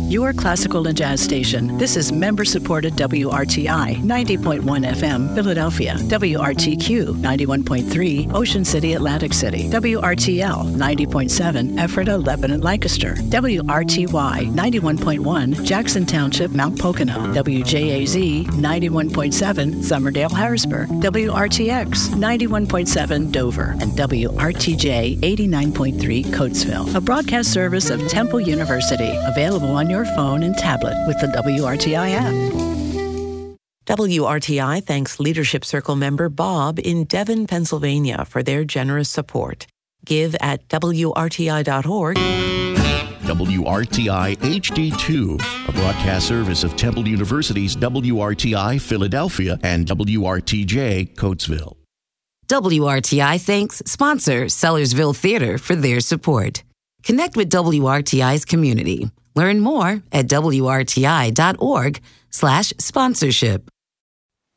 your classical and jazz station. This is member-supported WRTI 90.1 FM, Philadelphia. WRTQ 91.3, Ocean City, Atlantic City. WRTL 90.7, Ephrata, Lebanon, Lancaster. WRTY 91.1, Jackson Township, Mount Pocono. WJAZ 91.7, Summerdale, Harrisburg. WRTX 91.7, Dover. And WRTJ 89.3, Coatesville. A broadcast service of Temple University, available on your phone and tablet with the WRTI app. WRTI thanks Leadership Circle member Bob in Devon, Pennsylvania for their generous support. Give at WRTI.org. WRTI HD2, a broadcast service of Temple University's WRTI Philadelphia and WRTJ Coatesville. WRTI thanks sponsor Sellersville Theater for their support. Connect with WRTI's community. Learn more at WRTI.org/sponsorship.